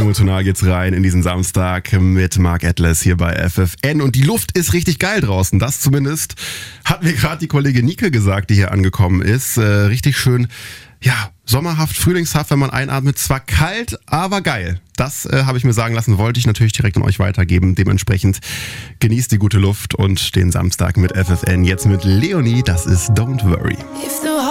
Emotional geht's rein in diesen Samstag mit Mark Atlas hier bei FFN. Und die Luft ist richtig geil draußen. Das zumindest hat mir gerade die Kollegin Nike gesagt, die hier angekommen ist. Richtig schön, ja, sommerhaft, frühlingshaft, wenn man einatmet. Zwar kalt, aber geil. Das habe ich mir sagen lassen, wollte ich natürlich direkt an euch weitergeben. Dementsprechend genießt die gute Luft und den Samstag mit FFN. Jetzt mit Leonie, das ist Don't Worry.